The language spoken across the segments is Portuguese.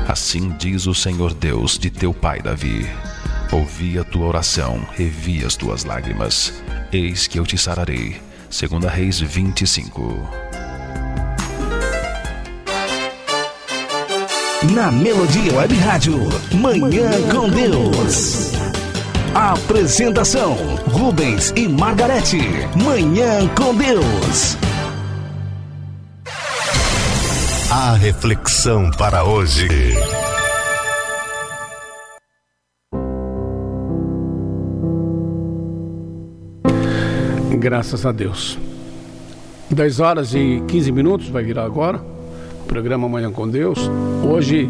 Assim diz o Senhor Deus de teu pai Davi: ouvi a tua oração, revi as tuas lágrimas. Eis que eu te sararei. 2 Reis 25. Na Melodia Web Rádio, Manhã com Deus. Apresentação: Rubens e Margarete. Manhã com Deus. A reflexão para hoje. Graças a Deus. 10 horas e 15 minutos vai virar agora. Programa Manhã com Deus. Hoje,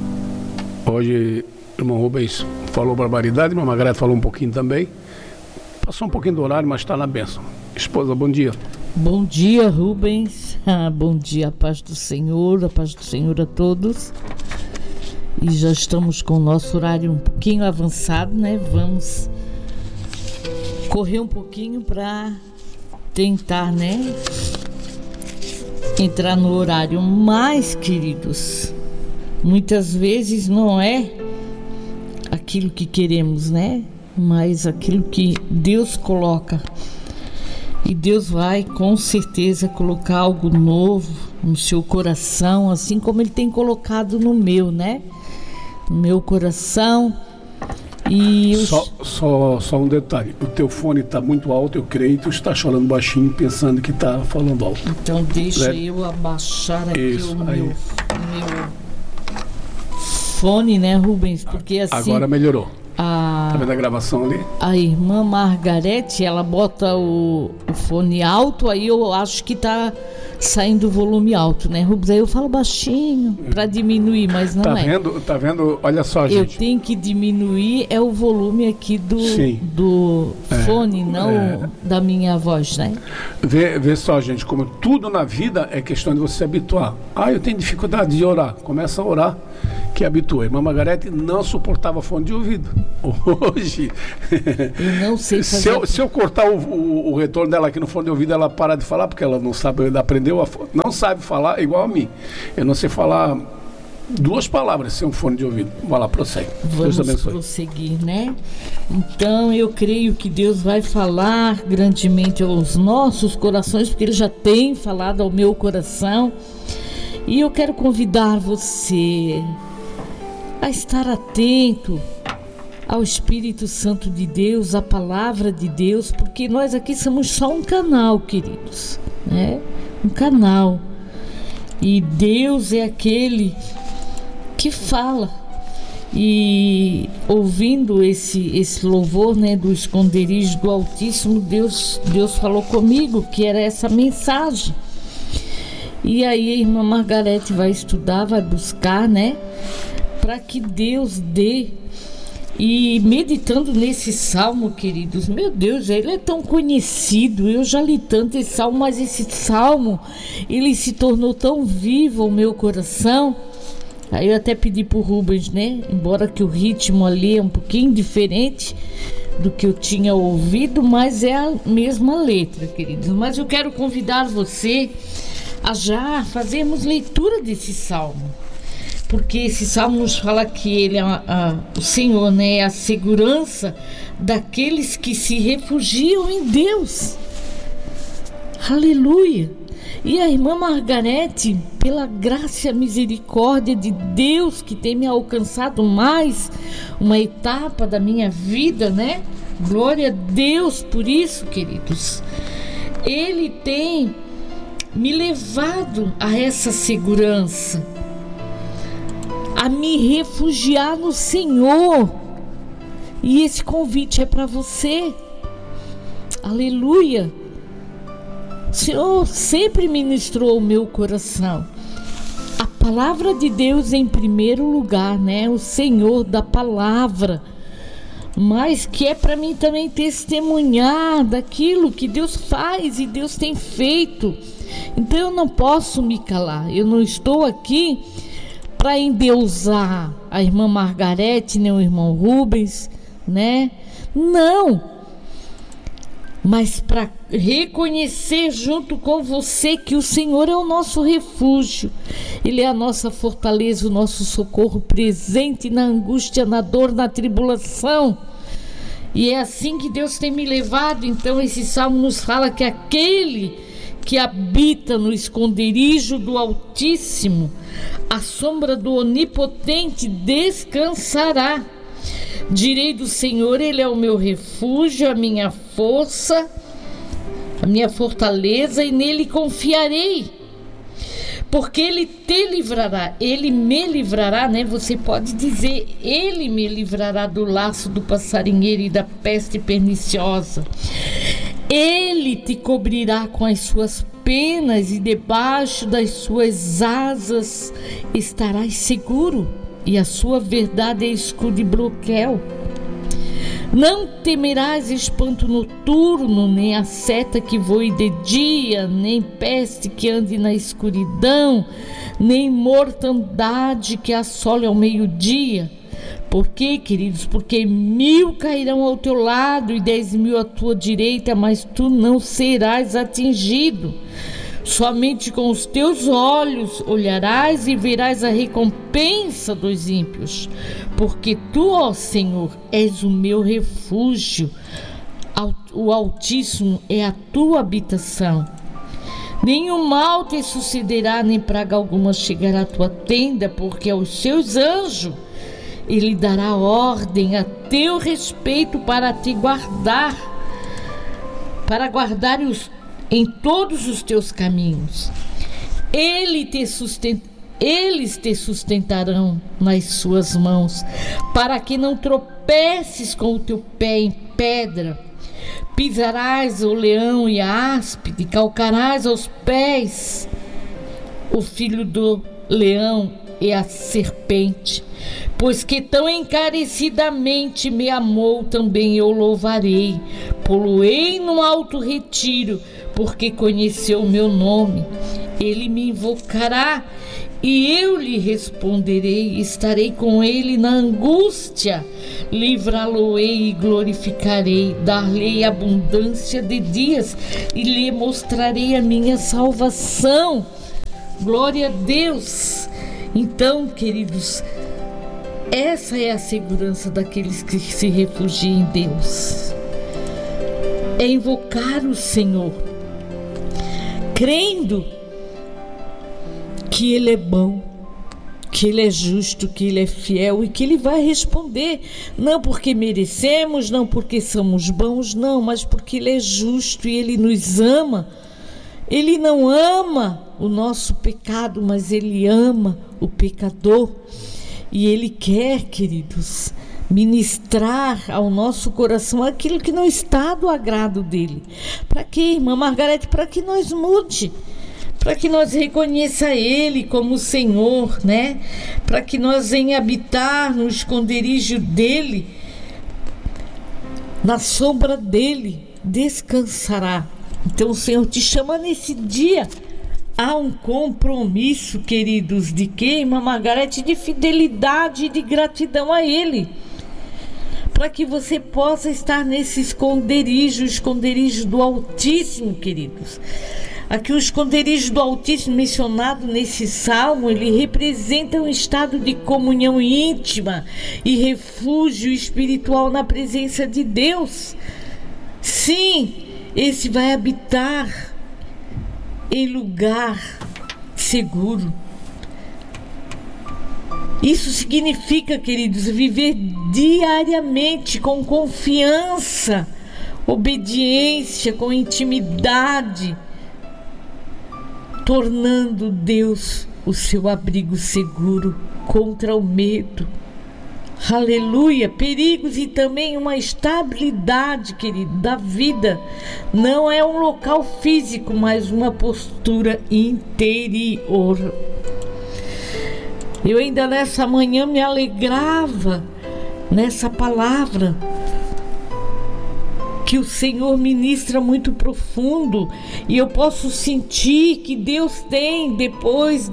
irmão Rubens falou barbaridade, irmã Margarete falou um pouquinho também. Passou um pouquinho do horário, mas está na bênção. Esposa, bom dia. Bom dia, Rubens. Bom dia, a paz do Senhor a todos. E já estamos com o nosso horário um pouquinho avançado, né? Vamos correr um pouquinho para tentar, né, entrar no horário. Mas, queridos, muitas vezes não é aquilo que queremos, né? Mas aquilo que Deus coloca. E Deus vai, com certeza, colocar algo novo no seu coração, assim como Ele tem colocado no meu, né? No meu coração. E só um detalhe, o teu fone está muito alto, eu creio, tu está chorando baixinho, pensando que está falando alto. Então deixa eu abaixar aqui o meu fone, né, Rubens? Porque assim... Agora melhorou. Tá vendo a gravação ali? A irmã Margarete, ela bota o fone alto, aí eu acho que tá saindo o volume alto, né, Rubens? Aí eu falo baixinho para diminuir, mas não Tá vendo? Olha só, gente. Eu tenho que diminuir o volume aqui do fone, não da minha voz, né? Vê só, gente, como tudo na vida é questão de você se habituar. Eu tenho dificuldade de orar. Começa a orar, que habitua. A irmã Margarete não suportava fone de ouvido. Hoje, eu não sei fazer. Se eu cortar o retorno dela aqui no fone de ouvido, ela para de falar, porque ela não sabe, ela aprendeu, não sabe falar igual a mim. Eu não sei falar 2 palavras sem um fone de ouvido. Vai lá, prossegue. Vamos prosseguir, né? Então eu creio que Deus vai falar grandemente aos nossos corações, porque Ele já tem falado ao meu coração. E eu quero convidar você a estar atento ao Espírito Santo de Deus, à palavra de Deus, porque nós aqui somos só um canal, queridos, né? Um canal. E Deus é aquele que fala. E ouvindo esse louvor, né, do esconderijo do Altíssimo, Deus falou comigo que era essa mensagem. E aí a irmã Margarete vai estudar, vai buscar, né, para que Deus dê. E meditando nesse salmo, queridos, meu Deus, ele é tão conhecido, eu já li tanto esse salmo, mas esse salmo, ele se tornou tão vivo ao meu coração. Aí eu até pedi pro Rubens, né, embora que o ritmo ali é um pouquinho diferente do que eu tinha ouvido, mas é a mesma letra, queridos. Mas eu quero convidar você a já fazermos leitura desse salmo, porque esse salmo nos fala que ele o Senhor, né, é a segurança daqueles que se refugiam em Deus. Aleluia! E a irmã Margarete, pela graça e a misericórdia de Deus, que tem me alcançado mais uma etapa da minha vida, né? Glória a Deus por isso, queridos. Ele tem me levado a essa segurança, a me refugiar no Senhor. E esse convite é para você. Aleluia! O Senhor sempre ministrou o meu coração. A palavra de Deus em primeiro lugar, né? O Senhor da palavra. Mas que é para mim também testemunhar daquilo que Deus faz e Deus tem feito. Então eu não posso me calar. Eu não estou aqui para endeusar a irmã Margarete, nem o irmão Rubens, né? Não. mas para reconhecer junto com você que o Senhor é o nosso refúgio, Ele é a nossa fortaleza, o nosso socorro presente na angústia, na dor, na tribulação. E é assim que Deus tem me levado. Então esse salmo nos fala que aquele que habita no esconderijo do Altíssimo, à sombra do Onipotente descansará. Direi do Senhor, Ele é o meu refúgio, a minha força, a minha fortaleza, e nele confiarei. Porque Ele te livrará, Ele me livrará, né? Você pode dizer, Ele me livrará do laço do passarinheiro e da peste perniciosa. Ele te cobrirá com as suas penas e debaixo das suas asas estarás seguro, e a sua verdade é escudo e broquel. Não temerás espanto noturno, nem a seta que voe de dia, nem peste que ande na escuridão, nem mortandade que assole ao meio-dia. Por quê, queridos? Porque 1000 cairão ao teu lado e 10.000 à tua direita, mas tu não serás atingido. Somente com os teus olhos olharás e verás a recompensa dos ímpios. Porque tu, ó Senhor, és o meu refúgio. O Altíssimo é a tua habitação. Nenhum mal te sucederá, nem praga alguma chegará à tua tenda, porque aos seus anjos Ele dará ordem a teu respeito para te guardar, para guardar em todos os teus caminhos. Eles te sustentarão nas suas mãos, para que não tropeces com o teu pé em pedra. Pisarás o leão e a áspide, calcarás aos pés o filho do leão e a serpente. Pois que tão encarecidamente me amou, também eu louvarei. Poloei no alto retiro, porque conheceu o meu nome. Ele me invocará e eu lhe responderei. Estarei com ele na angústia, livrá-lo-ei e glorificarei. Dar-lhe abundância de dias e lhe mostrarei a minha salvação. Glória a Deus. Então, queridos, essa é a segurança daqueles que se refugiam em Deus. É invocar o Senhor, crendo que Ele é bom, que Ele é justo, que Ele é fiel e que Ele vai responder. Não porque merecemos, não porque somos bons, não, mas porque Ele é justo e Ele nos ama. Ele não ama o nosso pecado, mas Ele ama o pecador. E Ele quer, queridos, ministrar ao nosso coração aquilo que não está do agrado dEle. Para quê, irmã Margarete? Para que nós mude, para que nós reconheça Ele como Senhor, né? Para que nós venhamos habitar no esconderijo dEle, na sombra dEle, descansará. Então o Senhor te chama nesse dia. Há um compromisso, queridos, de quê, irmã Margarete? De fidelidade e de gratidão a Ele, para que você possa estar nesse esconderijo do Altíssimo, queridos. Aqui o esconderijo do Altíssimo mencionado nesse salmo, ele representa um estado de comunhão íntima e refúgio espiritual na presença de Deus. Sim, esse vai habitar em lugar seguro. Isso significa, queridos, viver diariamente com confiança, obediência, com intimidade, tornando Deus o seu abrigo seguro contra o medo. Aleluia! Perigos e também uma estabilidade, querido, da vida. Não é um local físico, mas uma postura interior. Eu ainda nessa manhã me alegrava nessa palavra que o Senhor ministra muito profundo, e eu posso sentir que Deus tem, depois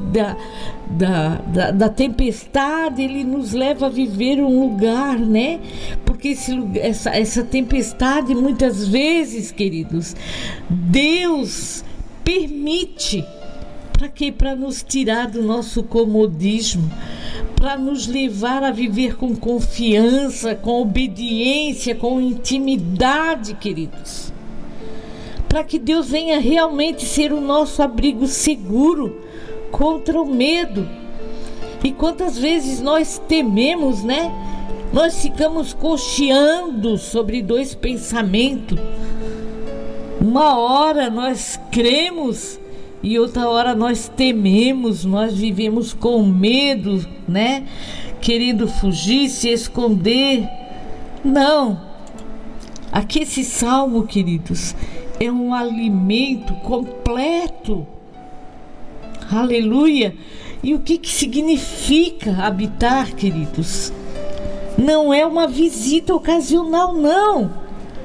da tempestade, Ele nos leva a viver um lugar, né? Porque porque essa tempestade, muitas vezes, queridos, Deus permite. Para quê? Para nos tirar do nosso comodismo, para nos levar a viver com confiança, com obediência, com intimidade, queridos. Para que Deus venha realmente ser o nosso abrigo seguro contra o medo. E quantas vezes nós tememos, né? Nós ficamos cocheando sobre dois pensamentos. Uma hora nós cremos e outra hora nós tememos, nós vivemos com medo, né? Querendo fugir, se esconder. Não. Aqui esse salmo, queridos, é um alimento completo. Aleluia. E o que significa habitar, queridos? Não é uma visita ocasional, não.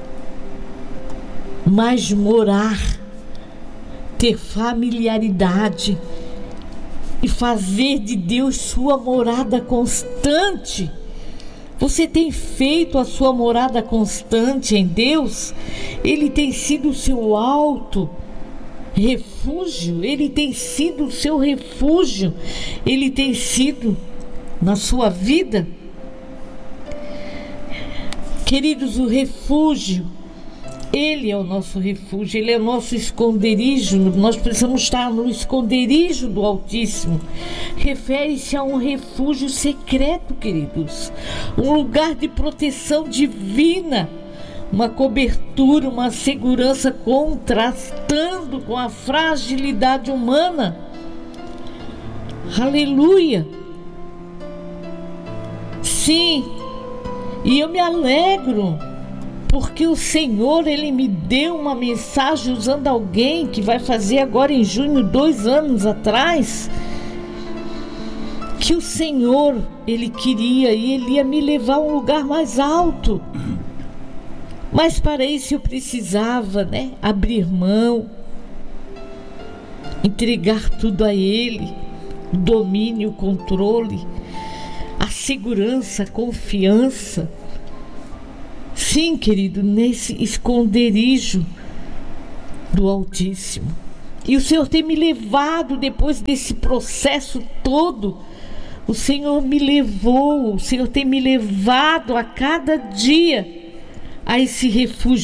Mas morar, ter familiaridade e fazer de Deus sua morada constante. Você tem feito a sua morada constante em Deus? Ele tem sido o seu alto refúgio, Ele tem sido o seu refúgio, Ele tem sido na sua vida? Queridos, o refúgio, Ele é o nosso refúgio, Ele é o nosso esconderijo. Nós precisamos estar no esconderijo do Altíssimo. Refere-se a um refúgio secreto, queridos, um lugar de proteção divina, uma cobertura, uma segurança contrastando com a fragilidade humana. Aleluia! Sim, e eu me alegro porque o Senhor, Ele me deu uma mensagem usando alguém que vai fazer agora em junho 2 anos atrás, que o Senhor, Ele queria e Ele ia me levar a um lugar mais alto. Mas para isso eu precisava, né, abrir mão, entregar tudo a Ele, o domínio, o controle, a segurança, a confiança. Sim, querido, nesse esconderijo do Altíssimo. E o Senhor tem me levado, depois desse processo todo, o Senhor me levou, o Senhor tem me levado a cada dia a esse refúgio